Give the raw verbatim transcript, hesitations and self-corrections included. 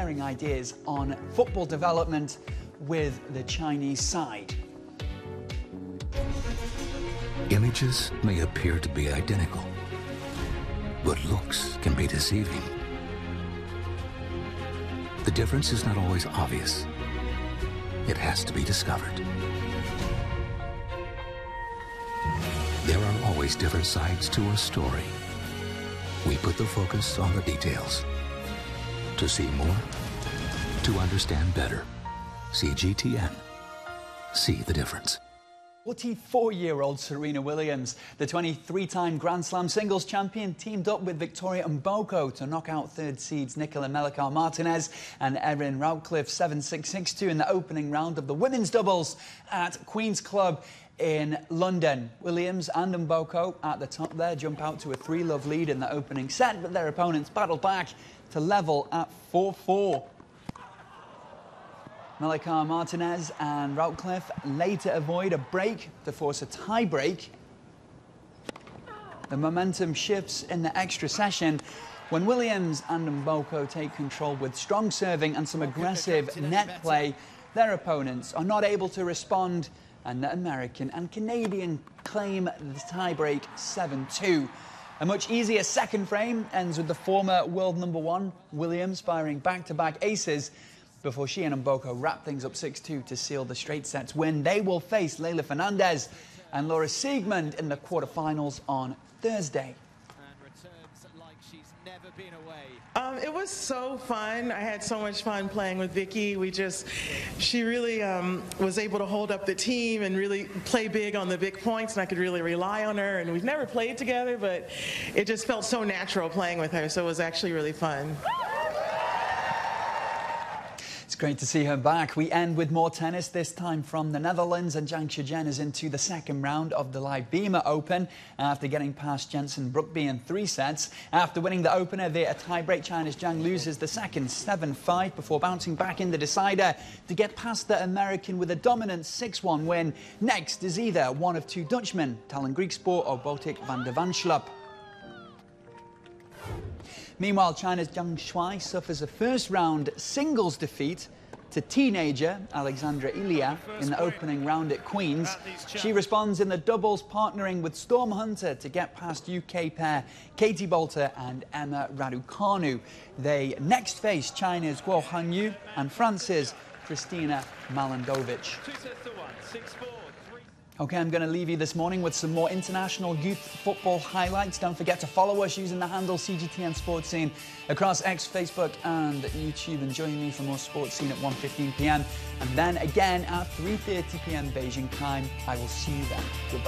sharing ideas on football development with the Chinese side. Images may appear to be identical, but looks can be deceiving. The difference is not always obvious. It has to be discovered. There are always different sides to a story. We put the focus on the details. To see more, to understand better. C G T N. See the difference. forty-four-year-old Serena Williams, the twenty-three-time Grand Slam singles champion, teamed up with Victoria Mboko to knock out third seeds Nicola Melikar Martinez and Erin Routliffe seven six six two in the opening round of the women's doubles at Queen's Club in London. Williams and Mboko at the top there jump out to a three-love lead in the opening set, but their opponents battle back to level at four four. Melikar Martinez and Routliffe later avoid a break to force a tie break. The momentum shifts in the extra session when Williams and Mboko take control with strong serving and some aggressive net play. Their opponents are not able to respond, and the American and Canadian claim the tie-break seven two. A much easier second frame ends with the former world number one, Williams, firing back-to-back aces before she and Mboko wrap things up six two to seal the straight sets win. They will face Leylah Fernandez and Laura Siegemund in the quarterfinals on Thursday. And returns like she's never been away. Um, it was so fun. I had so much fun playing with Vicky. We just, she really um, was able to hold up the team and really play big on the big points, and I could really rely on her. And we've never played together, but it just felt so natural playing with her, so it was actually really fun. It's great to see her back. We end with more tennis, this time from the Netherlands, and Zhang Zhizhen is into the second round of the Libema Open after getting past Jensen Brookby in three sets. After winning the opener via a tiebreak, China's Zhang loses the second seven five before bouncing back in the decider to get past the American with a dominant six one win. Next is either one of two Dutchmen, Tallon Griekspoor or Botic van der Wanschlup. Meanwhile, China's Zhang Shuai suffers a first-round singles defeat to teenager Alexandra Ilya in the opening round at Queen's. She responds in the doubles, partnering with Storm Hunter to get past U K pair Katie Boulter and Emma Raducanu. They next face China's Guo Hanyu and France's Kristina Malandovic. OK, I'm going to leave you this morning with some more international youth football highlights. Don't forget to follow us using the handle C G T N Sports Scene across X, Facebook and YouTube. And join me for more Sports Scene at one fifteen p m and then again at three thirty p m Beijing time. I will see you then. Goodbye.